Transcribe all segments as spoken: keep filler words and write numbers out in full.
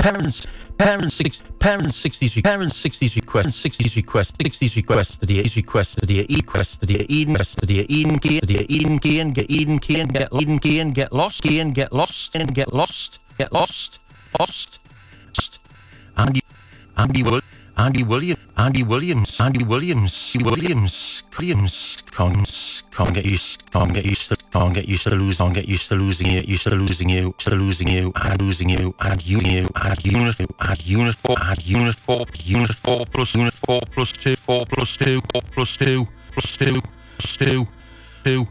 parents, parents, six, parents, sixties, parents, sixties request, sixties request, sixties request, the year, request, the year, request, the year, Eden, the year, Eden, key, the year, Eden, key, and get Eden, key, and get Eden, key, and get lost, key, and get lost, and get lost, get lost, lost, lost. Andy, Andy, Will, Andy Williams, Andy Williams, Andy Williams, Williams, Williams, comes, can't get used, can't get used to, can't get used to lose, can't get used to losing you, used to losing you, used to losing you, and losing you, and you, you, and unit, and unit four, and unit four, unit four plus unit four plus two, four plus two, four plus two, plus two, plus two, two,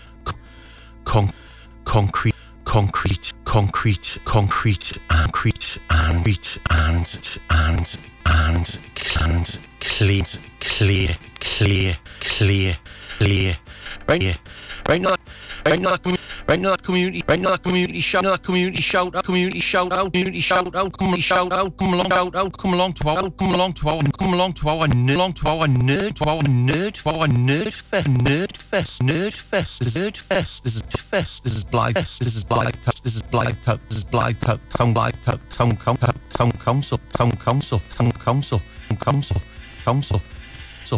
con, concrete. Concrete, concrete, concrete, and concrete, and and and and and clear, clear, clear, clear, clear. Right here, right now, right now, right now, community, right now, community shout out, community shout out, community shout out, community shout out, come shout out, come along, shout out, come along to our, come along to our, come along to our, along to our nerd, to our nerd, to our nerd fest, nerd fest, nerd fest, nerd fest. This is fest. This is blind fest. This is blind fest. This is blind fest. This is blind fest. Tongue blind fest. Tongue tongue tongue council. Tongue council. Tongue council. Tongue council. Council. So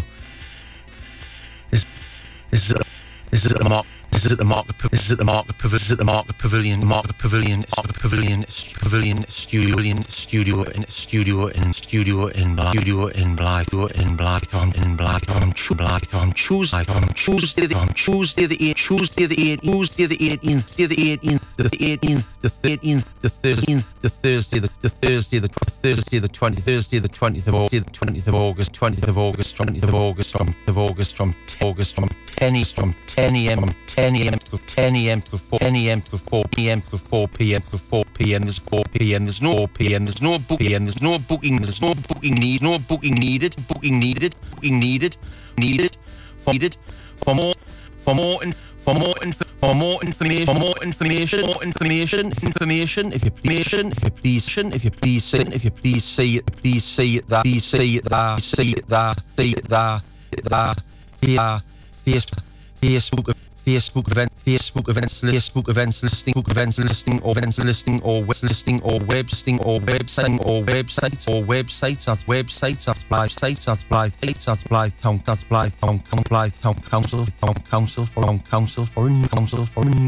is is it is it the mark? Is it the market? Is it the market? Is it the market pavilion? Market pavilion. Market pavilion. Pavilion. Studio. Studio. In studio. In studio. In black. Studio. In black. In black. On in black. On Tuesday. Black on Tuesday. On Tuesday. On Tuesday. The eight. Tuesday. The eight. Tuesday. The eighteenth. The eighteenth. The eighteenth. The thirteenth. The thirteenth. The Thursday. The Thursday. The Thursday. The twentieth. Thursday. The twentieth of August. The twentieth of August. Twentieth of August. Twentieth of August. From of August. From August. From ten from ten a.m. from ten a.m. till ten a.m. till four a.m. till four p.m. till four p.m. till four p.m. There's four p.m. There's no p.m. There's no booking. There's no booking. There's no booking need. No booking needed. Booking needed. Booking needed. Needed. For needed. For more. For more. For more. For more information. For more information. More information. Information. If you please. If you please. If you please say. If you please say it. Please say it. That. Please say it. That. Say it. That. Say it. That. That. Here. Facebook, Facebook, Facebook event, Facebook events, Facebook events listing, book events listing, or events listing, or web listing, or web listing, or website, or websites, or websites, as websites, as live sites, as live sites, as live town, as live town, live town council, town council, for town council, for council, for council, for